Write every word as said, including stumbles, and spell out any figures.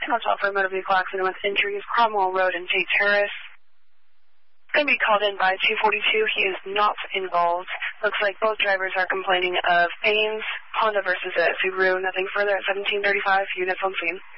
Watch out for a motor vehicle accident with injuries, Cromwell Road and J Terrace. Going to be called in by two forty-two. He is not involved. Looks like both drivers are complaining of pains. Honda versus a Subaru. Nothing further at seventeen thirty-five. Units on scene.